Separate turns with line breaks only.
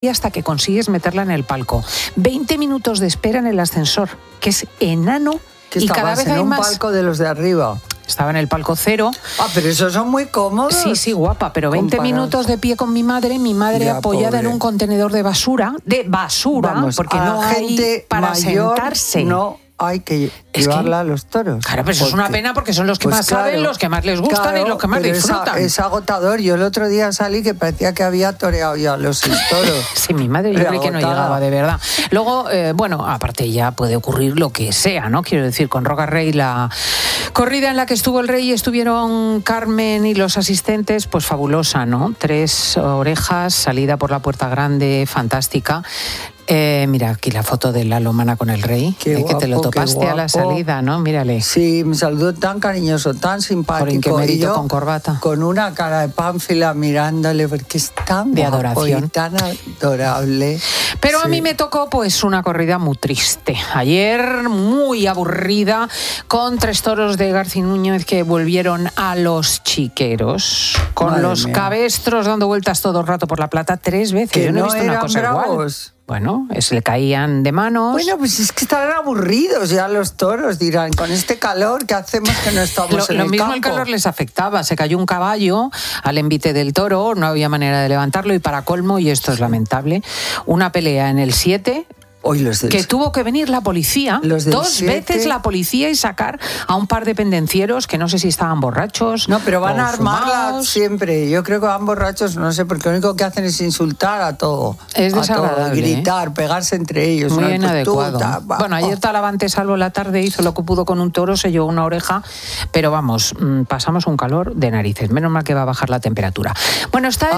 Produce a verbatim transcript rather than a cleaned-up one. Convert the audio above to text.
y hasta que consigues meterla en el palco. veinte minutos de espera en el ascensor, que es enano
que
y cada vez
en
hay
un
más.
Palco de los de arriba.
Estaba en el palco cero.
Ah, pero esos son muy cómodos.
Sí, sí, guapa, pero veinte
comparados.
minutos de pie con mi madre, mi madre
Ya,
apoyada
pobre.
en un contenedor de basura, de basura,
Vamos,
porque
a
no hay
gente
para
mayor
sentarse.
No hay que
Es
llevarla
que-
a los toros.
Claro, pero eso es una pena porque son los que
Pues
más
claro,
saben, los que más les gustan
claro,
y los que más
pero es a-
disfrutan.
Es, agotador. Yo el otro día salí que parecía que había toreado ya los seis toros.
Sí, mi madre yo
Pero
creí que no
agotada.
llegaba, de verdad. Luego, eh, bueno, aparte ya puede ocurrir lo que sea, ¿no? Quiero decir, con Roca Rey, la corrida en la que estuvo el rey y estuvieron Carmen y los asistentes, pues fabulosa, ¿no? Tres orejas, salida por la Puerta Grande, fantástica. Eh, mira, aquí la foto de la Lomana con el rey,
Qué
eh, que te lo
guapo, qué
topaste a la
guapo.
salida, ¿no? Mírale.
Sí, me saludó tan cariñoso, tan simpático.
Por inquemérito,
y yo
con corbata.
Con una cara de pánfila mirándole, porque es tan
De
guapo
adoración.
y tan adorable.
Pero
Sí.
a mí me tocó pues una corrida muy triste. Ayer muy aburrida, con tres toros de García Núñez que volvieron a los chiqueros, con
Madre
los
mía.
cabestros dando vueltas todo el rato por la plata tres veces.
Que
Yo no he
no
visto una
eran
cosa igual.
bravos.
Bueno, se le caían de manos.
Bueno, pues es que estarán aburridos ya los toros, dirán, con este calor, ¿qué hacemos que no estamos
Lo,
en
lo
el
mismo
campo?
el calor les afectaba. Se cayó un caballo al envite del toro, no había manera de levantarlo y para colmo, y esto es lamentable, una pelea en el siete
Hoy los del-
que tuvo que venir la policía,
Los del
dos
siete.
veces la policía y sacar a un par de pendencieros que no sé si estaban borrachos.
No, pero van
o
a armarla
fumados.
siempre. Yo creo que van borrachos, no sé, porque lo único que hacen es insultar a todo.
Es
a todo,
desagradable,
gritar, pegarse entre ellos.
Muy
¿no? Pues tú,
inadecuado.
ta, va,
Bueno, ayer
oh.
Talavante salvo la tarde, hizo lo que pudo con un toro, se llevó una oreja, pero vamos, mm, pasamos un calor de narices. Menos mal que va a bajar la temperatura. Bueno, está